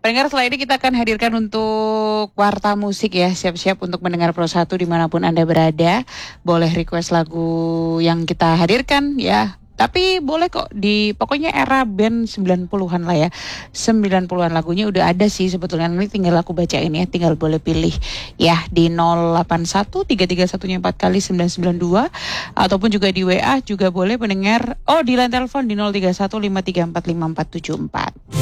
Pendengar, setelah ini kita akan hadirkan untuk Warta Musik ya. Siap-siap untuk mendengar Pro 1 dimanapun Anda berada. Boleh request lagu yang kita hadirkan ya. Tapi boleh kok pokoknya era band 90-an lah ya. 90-an lagunya udah ada sih sebetulnya. Ini tinggal aku bacain ya, tinggal boleh pilih ya di 081 331 4 kali 992 ataupun juga di WA juga boleh pendengar. Oh, di line telepon di 031 534 5474.